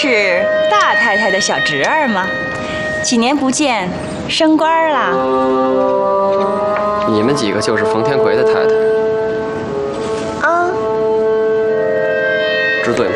是大太太的小侄儿吗？几年不见，升官啦？ 你们几个就是冯天魁的太太啊？ 知罪吗？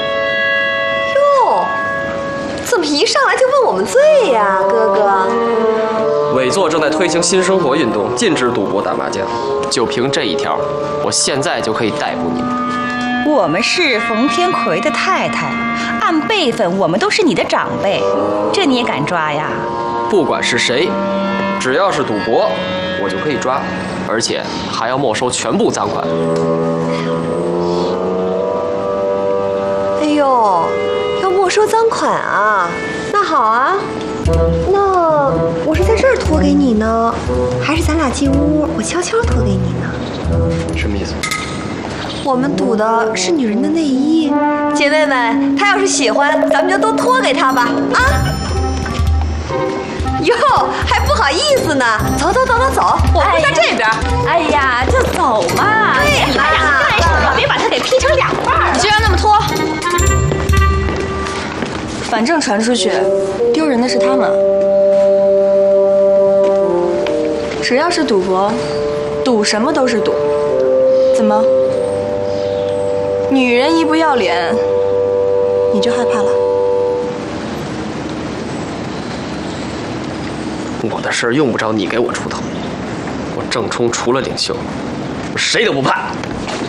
哟，怎么一上来就问我们罪呀，哥哥？ 委座正在推行新生活运动，禁止赌博打麻将。就凭这一条，我现在就可以逮捕你们。 我们是冯天魁的太太，按辈分我们都是你的长辈，这你也敢抓呀？ 不管是谁，只要是赌博，我就可以抓，而且还要没收全部赃款。 哎呦，要没收赃款啊？那好啊，那我是在这儿托给你呢，还是咱俩进屋，我悄悄托给你呢？ 什么意思？ 我们赌的是女人的内衣，姐妹们，她要是喜欢，咱们就都托给她吧，啊！哟，还不好意思呢，走，我们在这边。 哎呀，就走嘛！ 对你们俩干什么？别把他给劈成两半！ 你居然那么拖！反正传出去，丢人的是他们。只要是赌博，赌什么都是赌。怎么？女人一不要脸，你就害怕了？ 我的事用不着你给我出头，我郑冲除了领袖，我谁都不怕。